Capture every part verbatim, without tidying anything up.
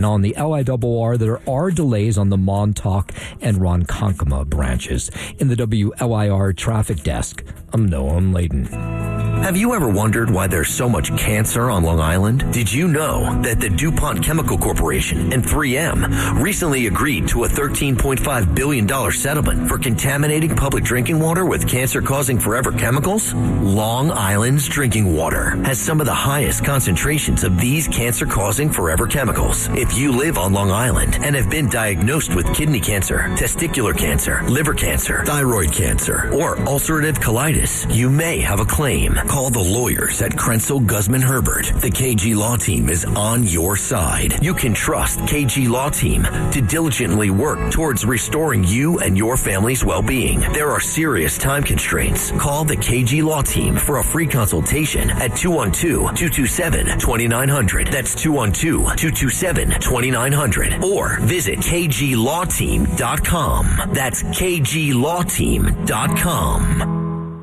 On the L I R R, there are delays on the Montauk and Ronkonkoma branches. In the W L I R traffic desk, I'm Noam Layden. Have you ever wondered why there's so much cancer on Long Island? Did you know that the DuPont Chemical Corporation and three M recently agreed to a thirteen point five billion dollars settlement for contaminating public drinking water with cancer-causing forever chemicals? Long Island's drinking water has some of the highest concentrations of these cancer-causing forever chemicals. If you live on Long Island and have been diagnosed with kidney cancer, testicular cancer, liver cancer, thyroid cancer, or ulcerative colitis, you may have a claim. Call the lawyers at Krenzel Guzman Herbert. The K G Law Team is on your side. You can trust K G Law Team to diligently work towards restoring you and your family's well-being. There are serious time constraints. Call the K G Law Team for a free consultation at two one two, two two seven, two nine zero zero. That's two one two, two two seven, two nine zero zero. Or visit k g law team dot com. That's k g law team dot com.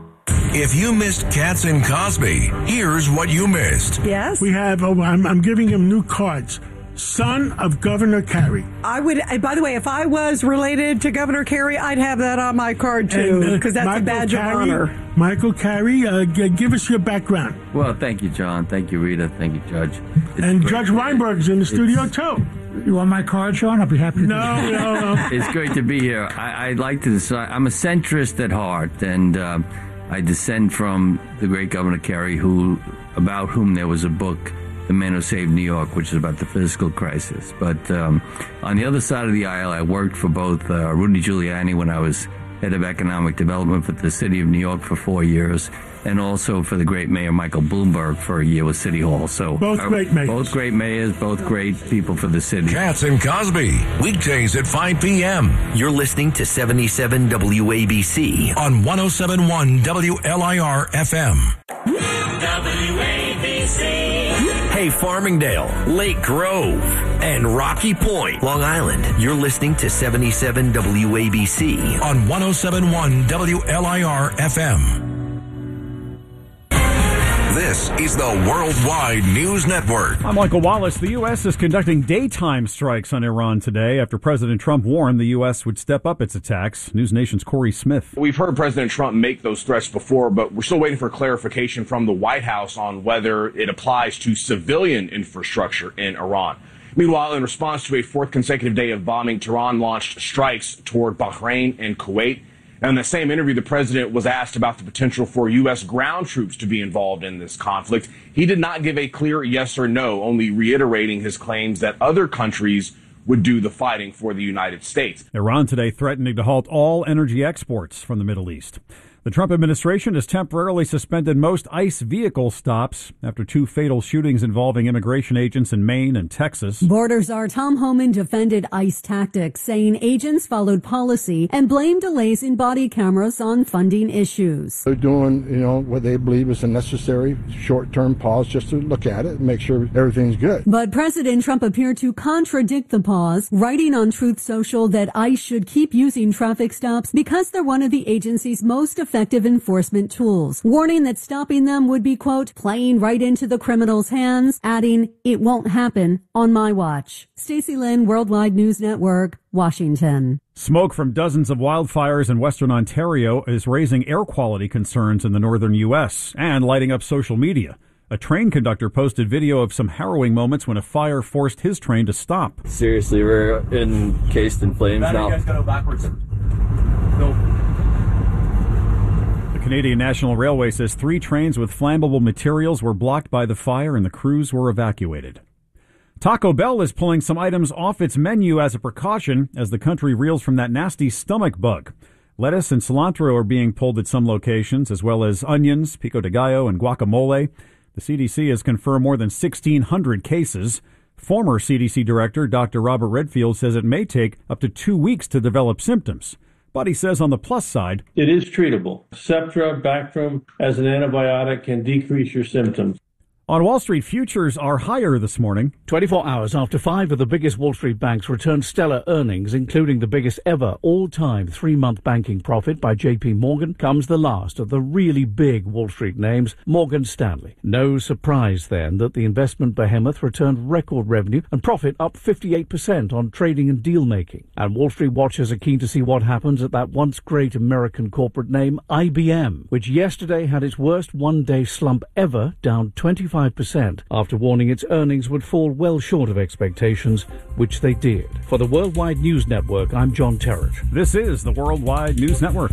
If you missed Katz and Cosby, here's what you missed. Yes? We have, oh, I'm, I'm giving him new cards. Son of Governor Carey. I would, by the way, if I was related to Governor Carey, I'd have that on my card too, because uh, that's Michael a badge Carey, of honor. Michael Carey, uh, g- give us your background. Well, thank you, John. Thank you, Rita. Thank you, Judge. It's and Judge Weinberg's in the studio it's, too. You want my card, Sean? I'll be happy to No, do no, no. It's great to be here. I, I'd like to decide. I'm a centrist at heart, and um, I descend from the great Governor Carey, who, about whom there was a book, The Man Who Saved New York, which is about the fiscal crisis. But um, on the other side of the aisle, I worked for both uh, Rudy Giuliani when I was head of economic development for the city of New York for four years, and also for the great mayor Michael Bloomberg for a year with City Hall. So both uh, great mayors. Both great mayors, both great people for the city. Katz and Cosby, weekdays at five p.m. You're listening to seventy-seven W A B C on one oh seven point one W L I R F M. W A B C. Hey, Farmingdale, Lake Grove, and Rocky Point, Long Island. You're listening to seventy-seven W A B C on one oh seven point one W L I R F M. This is the Worldwide News Network. I'm Michael Wallace. The U S is conducting daytime strikes on Iran today after President Trump warned the U S would step up its attacks. News Nation's Corey Smith. We've heard President Trump make those threats before, but we're still waiting for clarification from the White House on whether it applies to civilian infrastructure in Iran. Meanwhile, in response to a fourth consecutive day of bombing, Tehran launched strikes toward Bahrain and Kuwait. And in the same interview, the president was asked about the potential for U S ground troops to be involved in this conflict. He did not give a clear yes or no, only reiterating his claims that other countries would do the fighting for the United States. Iran today threatening to halt all energy exports from the Middle East. The Trump administration has temporarily suspended most ICE vehicle stops after two fatal shootings involving immigration agents in Maine and Texas. Border czar Tom Homan defended ICE tactics, saying agents followed policy and blamed delays in body cameras on funding issues. They're doing, you know, what they believe is a necessary short-term pause just to look at it and make sure everything's good. But President Trump appeared to contradict the pause, writing on Truth Social that ICE should keep using traffic stops because they're one of the agency's most effective effective enforcement tools, warning that stopping them would be, quote, playing right into the criminals' hands, adding, it won't happen on my watch. Stacey Lynn, Worldwide News Network, Washington. Smoke from dozens of wildfires in western Ontario is raising air quality concerns in the northern U S and lighting up social media. A train conductor posted video of some harrowing moments when a fire forced his train to stop. Seriously, we're encased in flames now. You guys gotta go backwards. Nope. The Canadian National Railway says three trains with flammable materials were blocked by the fire and the crews were evacuated. Taco Bell is pulling some items off its menu as a precaution as the country reels from that nasty stomach bug. Lettuce and cilantro are being pulled at some locations, as well as onions, pico de gallo, and guacamole. The C D C has confirmed more than sixteen hundred cases. Former C D C Director Doctor Robert Redfield says it may take up to two weeks to develop symptoms. But he says on the plus side, it is treatable. Septra, Bactrim, as an antibiotic can decrease your symptoms. On Wall Street, futures are higher this morning. twenty-four hours after five of the biggest Wall Street banks returned stellar earnings, including the biggest ever all-time three-month banking profit by J P Morgan, comes the last of the really big Wall Street names, Morgan Stanley. No surprise, then, that the investment behemoth returned record revenue and profit up fifty-eight percent on trading and deal-making. And Wall Street watchers are keen to see what happens at that once great American corporate name, I B M, which yesterday had its worst one-day slump ever, down twenty-five percent, after warning its earnings would fall well short of expectations, which they did. For the Worldwide News Network, I'm John Terrett. This is the Worldwide News Network.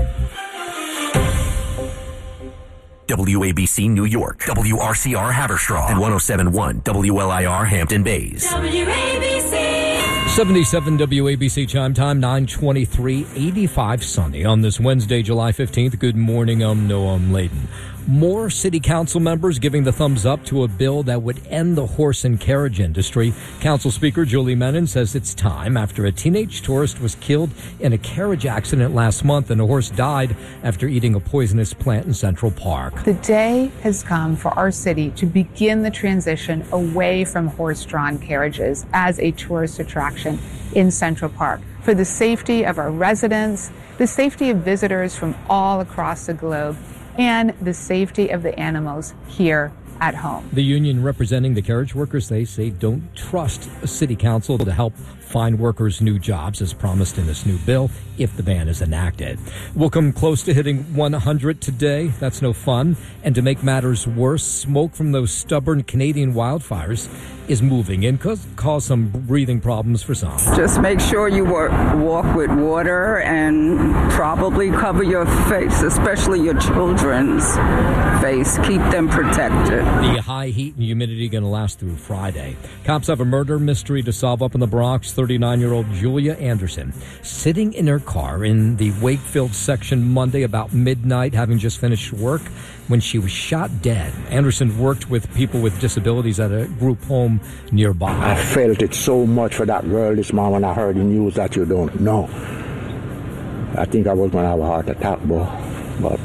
W A B C New York, W R C R Haverstraw, and one oh seven point one W L I R Hampton Bays. W A B C. seventy-seven W A B C chime time, nine twenty-three, eighty-five sunny on this Wednesday, July fifteenth. Good morning, I'm Noam Layden. More city council members giving the thumbs up to a bill that would end the horse and carriage industry. Council Speaker Julie Menon says it's time after a teenage tourist was killed in a carriage accident last month and a horse died after eating a poisonous plant in Central Park. The day has come for our city to begin the transition away from horse-drawn carriages as a tourist attraction in Central Park. For the safety of our residents, the safety of visitors from all across the globe, and the safety of the animals here at home. The union representing the carriage workers, they say, don't trust a city council to help find workers new jobs as promised in this new bill if the ban is enacted. We'll come close to hitting one hundred today. That's no fun. And to make matters worse, smoke from those stubborn Canadian wildfires is moving and cause, cause some breathing problems for some. Just make sure you work, walk with water and probably cover your face, especially your children's face. Keep them protected. The high heat and humidity going to last through Friday. Cops have a murder mystery to solve up in the Bronx. thirty-nine-year-old Julia Anderson sitting in her car in the Wakefield section Monday about midnight, having just finished work, when she was shot dead. Anderson worked with people with disabilities at a group home nearby. I felt it so much for that girl this morning when I heard the news that you don't know. I think I was going to have a heart attack, boy. But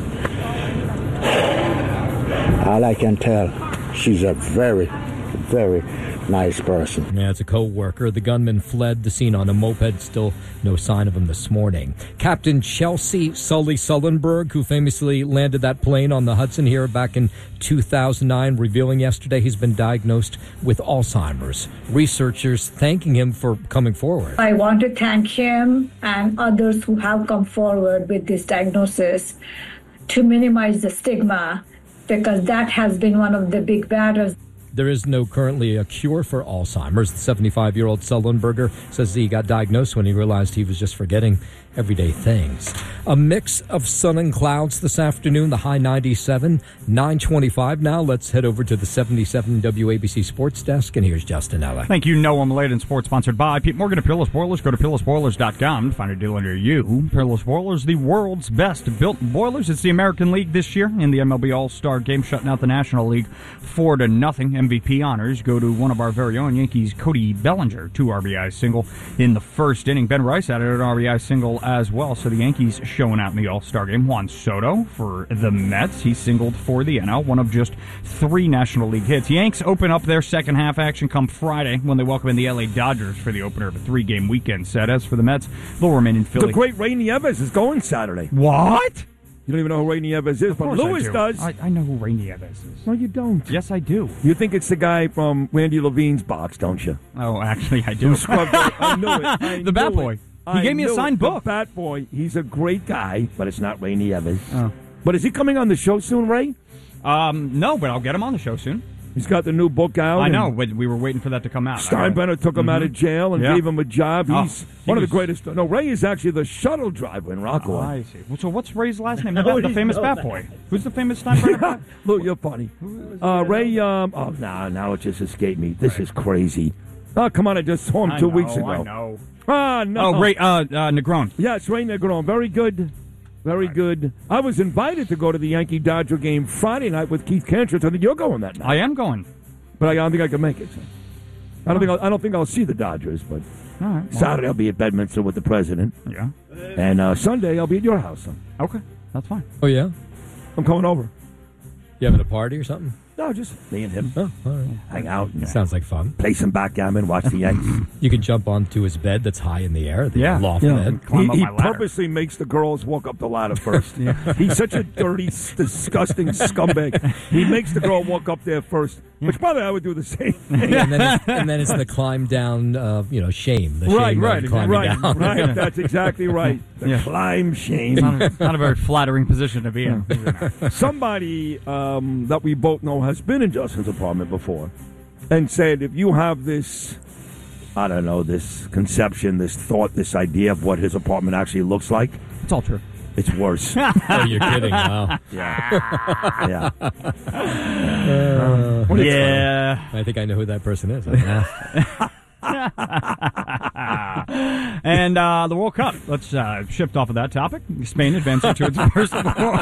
all I can tell, she's a very, very nice person. Yeah, it's a co-worker. The gunman fled the scene on a moped. Still no sign of him this morning. Captain Chelsea Sully Sullenberg, who famously landed that plane on the Hudson here back in two thousand nine, revealing yesterday he's been diagnosed with Alzheimer's. Researchers thanking him for coming forward. I want to thank him and others who have come forward with this diagnosis to minimize the stigma, because that has been one of the big battles. There is no currently a cure for Alzheimer's. The seventy-five-year-old Sullenberger says he got diagnosed when he realized he was just forgetting everyday things. A mix of sun and clouds this afternoon, the high ninety-seven, nine twenty-five now. Let's head over to the seventy-seven W A B C Sports Desk, and here's Justin Ella. Thank you, Noam Layden. Sports sponsored by Pete Morgan of Peerless Boilers. Go to peerless boilers dot com to find a deal near you. Peerless Boilers, the world's best built boilers. It's the American League this year in the M L B All-Star Game, shutting out the National League four to nothing. M V P honors go to one of our very own Yankees, Cody Bellinger, two R B I single in the first inning. Ben Rice added an R B I single as well. So the Yankees showing out in the All-Star Game. Juan Soto for the Mets. He singled for the N L, one of just three National League hits. Yanks open up their second half action come Friday when they welcome in the L A Dodgers for the opener of a three-game weekend set. As for the Mets, they'll remain in Philly. The great Ray Nieves is going Saturday. What? You don't even know who Ray Nieves is, but Lewis do. does. I, I know who Ray Nieves is. No, you don't. Yes, I do. You think it's the guy from Randy Levine's box, don't you? Oh, actually, I do. I knew it. I the Bat knew Boy. It. He I gave me a signed it. book. The Bat Boy. He's a great guy, but it's not Ray Nieves. Oh. But is he coming on the show soon, Ray? Um, no, but I'll get him on the show soon. He's got the new book out. I know, but we were waiting for that to come out. Steinbrenner took him mm-hmm. out of jail and yeah. gave him a job. He's oh, one he of the greatest. No, Ray is actually the shuttle driver in Rockaway. Oh, I see. So what's Ray's last name? The, the famous Bat Boy. Who's the famous Steinbrenner? Look, you're funny. Uh, Ray, um, oh, nah, now it just escaped me. This right. is crazy. Oh, come on, I just saw him I two know, weeks ago. I know. Ah, no. Oh, Ray uh, uh, Negron. Yes, Ray Negron. Very good. Very right. good. I was invited to go to the Yankee-Dodger game Friday night with Keith Kantrich. I think you're going that night. I am going. But I don't think I can make it. So. I don't think I'll, I don't think I'll see the Dodgers, but All right, well. Saturday I'll be at Bedminster with the president. Yeah. And uh, Sunday I'll be at your house. So. Okay, that's fine. Oh, yeah? I'm coming over. You having a party or something? No, just me and him. Oh, all right. Hang out. And Sounds like fun. play some backgammon, watch the Yankees. You can jump onto his bed that's high in the air, the Yeah. loft Yeah. bed. He, he purposely makes the girls walk up the ladder first. Yeah. He's such a dirty, disgusting scumbag. He makes the girl walk up there first, which probably I would do the same thing. Yeah, and, then it's, and then it's the climb down, uh, you know, shame. The Right, shame right, of climbing right, down. right. That's exactly right. The Yeah. climb shame. Not a, not a very flattering position to be in. Somebody um, that we both know has been in Justin's apartment before and said, if you have this, I don't know, this conception, this thought, this idea of what his apartment actually looks like, It's all true. it's worse. Oh, you're kidding. Wow. Yeah. Yeah. Uh, Yeah. I think I know who that person is. And uh, the World Cup. Let's uh, shift off of that topic. Spain advancing to its first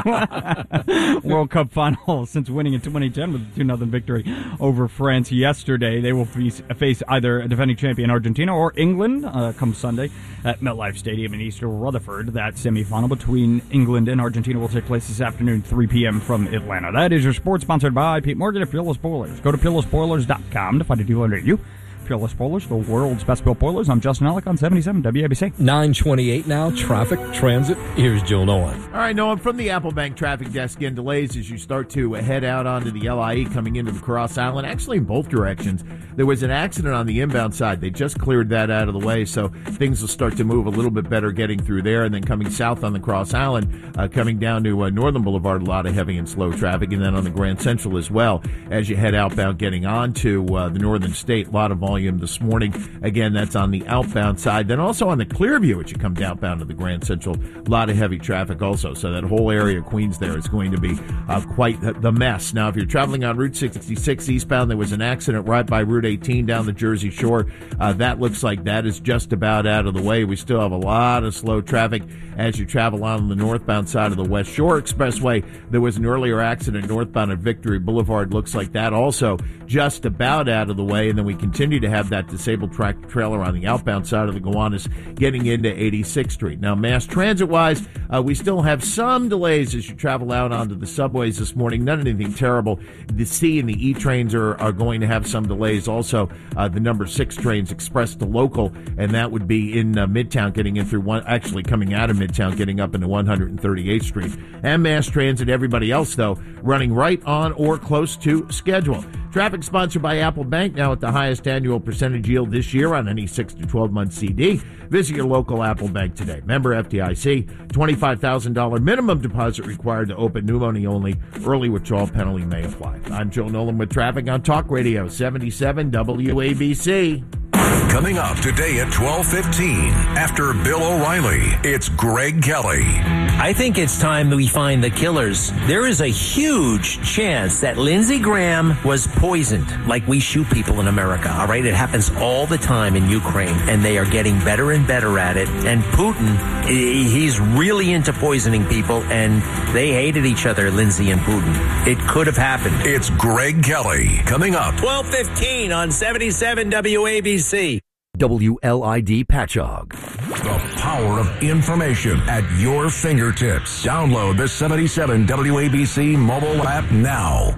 World Cup final since winning in twenty ten with a two nothing victory over France yesterday. They will face, face either a defending champion Argentina or England uh, come Sunday at MetLife Stadium in East Rutherford. That semifinal between England and Argentina will take place this afternoon, three p.m. from Atlanta. That is your sports, sponsored by Pete Morgan at Peerless Boilers. Go to peerless boilers dot com to find a dealer near you. Peerless Boilers, the world's best built boilers. I'm Justin Alec on seventy-seven W A B C. nine twenty-eight now, traffic, transit. Here's Joe Nolan. All right, Nolan, from the Apple Bank traffic desk, again, delays as you start to head out onto the L I E coming into the Cross Island, actually in both directions. There was an accident on the inbound side. They just cleared that out of the way, so things will start to move a little bit better getting through there. And then coming south on the Cross Island, uh, coming down to uh, Northern Boulevard, a lot of heavy and slow traffic. And then on the Grand Central as well, as you head outbound getting onto uh, the Northern State, a lot of volume this morning. Again, that's on the outbound side. Then also on the Clearview, as you come outbound to the Grand Central, a lot of heavy traffic also. So that whole area of Queens there is going to be uh, quite the mess. Now, if you're traveling on Route sixty-six eastbound, there was an accident right by Route eighteen down the Jersey Shore. Uh, that looks like that is just about out of the way. We still have a lot of slow traffic as you travel on the northbound side of the West Shore Expressway. There was an earlier accident northbound at Victory Boulevard. Looks like that also just about out of the way. And then we continue to have that disabled track trailer on the outbound side of the Gowanus getting into eighty-sixth Street. Now, mass transit-wise, uh, we still have some delays as you travel out onto the subways this morning. Not anything terrible. The C and the E trains are, are going to have some delays. Also, uh, the number six trains express to local, and that would be in uh, Midtown getting in through one, actually coming out of Midtown, getting up into one hundred thirty-eighth Street. And mass transit, everybody else, though, running right on or close to schedule. Traffic sponsored by Apple Bank, now at the highest annual percentage yield this year on any six to twelve month C D. Visit your local Apple Bank today. Member F D I C, twenty-five thousand dollars minimum deposit required to open, new money only. Early withdrawal penalty may apply. I'm Joe Nolan with traffic on Talk Radio seventy-seven W A B C. Coming up today at twelve fifteen, after Bill O'Reilly, it's Greg Kelly. I think it's time that we find the killers. There is a huge chance that Lindsey Graham was poisoned, like we shoot people in America, all right? It happens all the time in Ukraine, and they are getting better and better at it. And Putin, he's really into poisoning people, and they hated each other, Lindsey and Putin. It could have happened. It's Greg Kelly. Coming up. twelve fifteen on seventy-seven W A B C. W L I D Patchogue. The power of information at your fingertips. Download the seventy-seven W A B C mobile app now.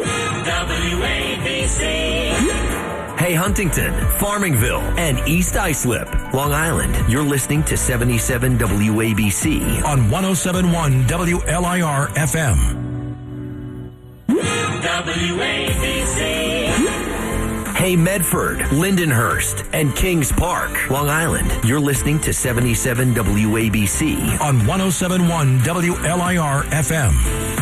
W A B C. Hey, Huntington, Farmingville, and East Islip, Long Island. You're listening to seventy-seven W A B C on one oh seven point one W L I R F M. W A B C. Hey, Medford, Lindenhurst, and Kings Park, Long Island. You're listening to seventy-seven W A B C on one oh seven point one W L I R F M.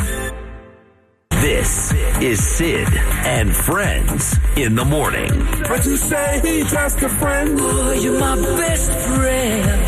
This is Sid and Friends in the Morning. But you say he just a friend. Oh, you're my